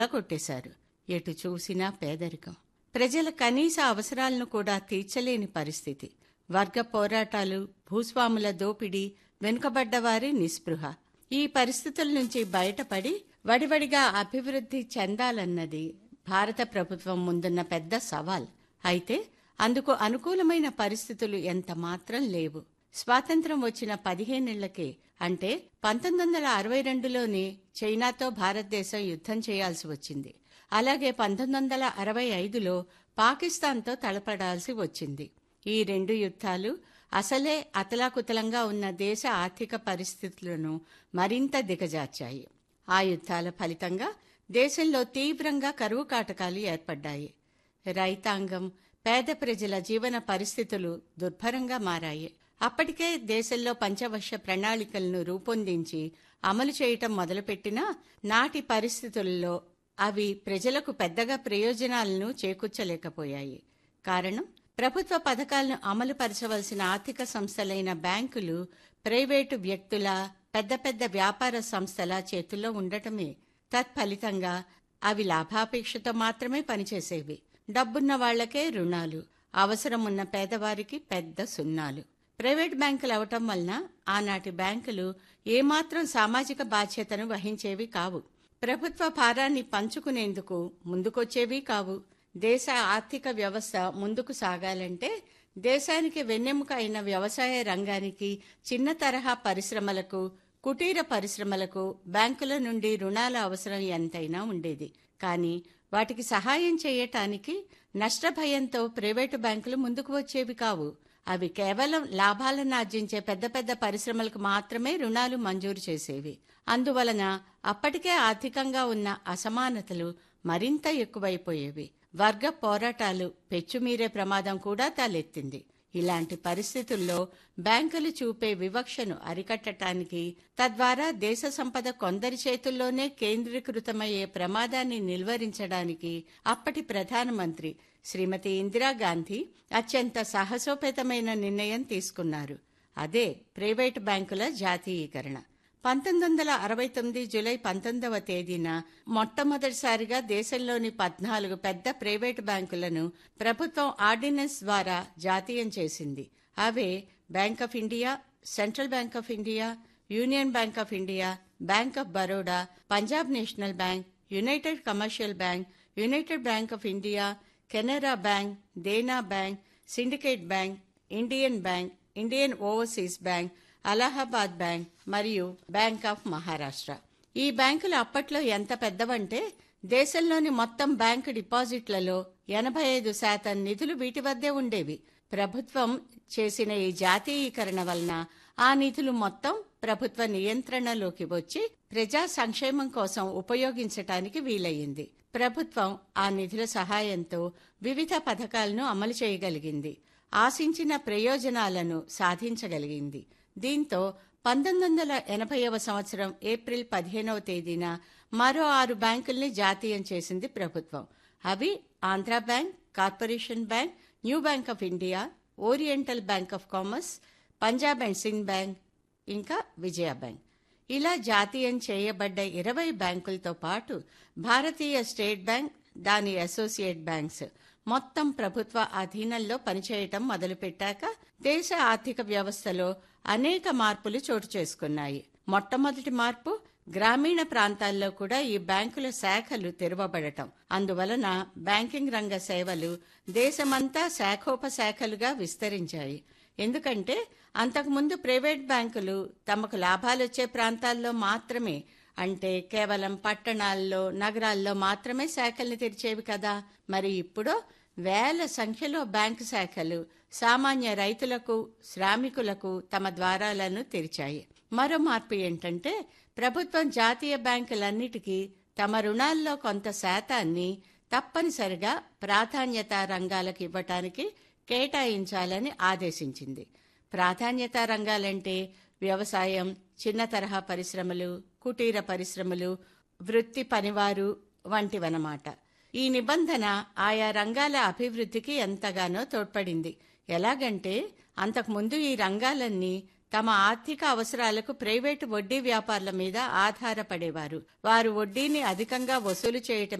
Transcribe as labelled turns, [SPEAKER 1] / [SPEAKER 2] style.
[SPEAKER 1] కొట్టేశారు. ఎటు చూసినా పేదరికం. ప్రజల కనీస అవసరాలను కూడా తీర్చలేని పరిస్థితి. వర్గ పోరాటాలు, భూస్వాముల దోపిడీ, వెనుకబడ్డవారి నిస్పృహ. ఈ పరిస్థితుల నుంచి బయటపడి వడివడిగా అభివృద్ధి చెందాలన్నది భారత ప్రభుత్వం ముందున్న పెద్ద సవాల్. అయితే అందుకు అనుకూలమైన పరిస్థితులు ఎంత మాత్రం లేవు. స్వాతంత్ర్యం వచ్చిన 15 ఏళ్లకే, అంటే 1962లోనే చైనాతో భారతదేశం యుద్ధం చేయాల్సి వచ్చింది. అలాగే 1965లో పాకిస్తాన్తో తలపడాల్సి వచ్చింది. ఈ 2 యుద్ధాలు అసలే అతలాకుతలంగా ఉన్న దేశ ఆర్థిక పరిస్థితులను మరింత దిగజార్చాయి. ఆ యుద్ధాల ఫలితంగా దేశంలో తీవ్రంగా కరువు కాటకాలు ఏర్పడ్డాయి. రైతాంగం, పేద ప్రజల జీవన పరిస్థితులు దుర్భరంగా మారాయి. అప్పటికే దేశంలో పంచవర్ష ప్రణాళికలను రూపొందించి అమలు చేయటం మొదలుపెట్టినా నాటి పరిస్థితుల్లో అవి ప్రజలకు పెద్దగా ప్రయోజనాలను చేకూర్చలేకపోయాయి. కారణం, ప్రభుత్వ పథకాలను అమలు పరచవలసిన ఆర్థిక సంస్థలైన బ్యాంకులు ప్రైవేటు వ్యక్తుల, పెద్ద పెద్ద వ్యాపార సంస్థల చేతుల్లో ఉండటమే. తత్ఫలితంగా అవి లాభాపేక్షతో మాత్రమే పనిచేసేవి. డబ్బున్న వాళ్లకే రుణాలు, అవసరమున్న పేదవారికి పెద్ద సున్నాలు. ప్రైవేట్ బ్యాంకులు అవటం వలన ఆనాటి బ్యాంకులు ఏమాత్రం సామాజిక బాధ్యతను వహించేవి కావు. ప్రభుత్వ భారాన్ని పంచుకునేందుకు ముందుకొచ్చేవి కావు. దేశ ఆర్థిక వ్యవస్థ ముందుకు సాగాలంటే దేశానికి వెన్నెముక అయిన వ్యవసాయ రంగానికి, చిన్న తరహా పరిశ్రమలకు, కుటీర పరిశ్రమలకు బ్యాంకుల నుండి రుణాల అవసరం ఎంతైనా ఉండేది. కానీ వాటికి సహాయం చేయటానికి నష్టభయంతో ప్రైవేటు బ్యాంకులు ముందుకు వచ్చేవి కావు. అవి కేవలం లాభాలను ఆర్జించే పెద్ద పెద్ద పరిశ్రమలకు మాత్రమే రుణాలు మంజూరు చేసేవి. అందువలన అప్పటికే ఆర్థికంగా ఉన్న అసమానతలు మరింత ఎక్కువైపోయేవి. వర్గ పోరాటాలు పెచ్చుమీరే ప్రమాదం కూడా తలెత్తింది. ఇలాంటి పరిస్థితుల్లో బ్యాంకులు చూపే వివక్షను అరికట్టడానికి, తద్వారా దేశ సంపద కొందరి చేతుల్లోనే కేంద్రీకృతమయ్యే ప్రమాదాన్ని నిలువరించడానికి అప్పటి ప్రధానమంత్రి శ్రీమతి ఇందిరాగాంధీ అత్యంత సాహసోపేతమైన నిర్ణయం తీసుకున్నారు. అదే ప్రైవేటు బ్యాంకుల జాతీయీకరణ. 1969 జూలై 19వ తేదీన మొట్టమొదటిసారిగా దేశంలోని 14 పెద్ద ప్రైవేటు బ్యాంకులను ప్రభుత్వం ఆర్డినెన్స్ ద్వారా జాతీయం చేసింది. అవే bank of India, central bank of India, union bank of India, bank of Baroda, Punjab national bank, United commercial bank, United bank of India, Canara bank, Dena bank, syndicate bank, Indian bank, Indian overseas bank, Allahabad bank మరియు bank of Maharashtra. ఈ బ్యాంకులు అప్పట్లో ఎంత పెద్దవంటే దేశంలోని మొత్తం bank డిపాజిట్లలో 85% నిధులు వీటి వద్దే ఉండేవి. ప్రభుత్వం చేసిన ఈ జాతీయీకరణ వలన ఆ నిధులు మొత్తం ప్రభుత్వ నియంత్రణలోకి వచ్చి ప్రజా సంక్షేమం కోసం ఉపయోగించటానికి వీలయ్యింది. ప్రభుత్వం ఆ నిధుల సహాయంతో వివిధ పథకాలను అమలు చేయగలిగింది. ఆశించిన ప్రయోజనాలను సాధించగలిగింది. దీంతో 1980వ సంవత్సరం ఏప్రిల్ 15వ తేదీన మరో 6 బ్యాంకుల్ని జాతీయం చేసింది ప్రభుత్వం. అవి Andhra bank, corporation bank, new bank of India, oriental bank of commerce, Punjab and Sindh bank, ఇంకా విజయ బ్యాంక్. ఇలా జాతీయం చేయబడ్డ 20 బ్యాంకులతో పాటు భారతీయ స్టేట్ బ్యాంక్, దాని అసోసియేట్ బ్యాంక్స్ మొత్తం ప్రభుత్వ అధీనంలో పనిచేయటం మొదలుపెట్టాక దేశ ఆర్థిక వ్యవస్థలో అనేక మార్పులు చోటు చేసుకున్నాయి. మొట్టమొదటి మార్పు, గ్రామీణ ప్రాంతాల్లో కూడా ఈ బ్యాంకుల శాఖలు తెరవబడటం. అందువలన బ్యాంకింగ్ రంగ సేవలు దేశమంతా శాఖోపశాఖలుగా విస్తరించాయి. ఎందుకంటే అంతకుముందు ప్రైవేట్ బ్యాంకులు తమకు లాభాలొచ్చే ప్రాంతాల్లో మాత్రమే, అంటే కేవలం పట్టణాల్లో, నగరాల్లో మాత్రమే శాఖల్ని తెరిచేవి కదా. మరి ఇప్పుడు వేల సంఖ్యలో బ్యాంకు శాఖలు సామాన్య రైతులకు, శ్రామికులకు తమ ద్వారాలను తెరిచాయి. మరో మార్పు ఏంటంటే ప్రభుత్వం జాతీయ బ్యాంకులన్నిటికీ తమ రుణాల్లో కొంత శాతాన్ని తప్పనిసరిగా ప్రాధాన్యతా రంగాలకు ఇవ్వటానికి కేటాయించాలని ఆదేశించింది. ప్రాధాన్యతా రంగాలంటే వ్యవసాయం, చిన్న తరహా పరిశ్రమలు, కుటీర పరిశ్రమలు, వృత్తి పనివారు వంటివన్నమాట. ఈ నిబంధన ఆయా రంగాల అభివృద్ధికి ఎంతగానో తోడ్పడింది. ఎలాగంటే అంతకుముందు ఈ రంగాలన్నీ తమ ఆర్థిక అవసరాలకు ప్రైవేటు వడ్డీ వ్యాపారుల మీద ఆధారపడేవారు. వారు వడ్డీని అధికంగా వసూలు చేయటం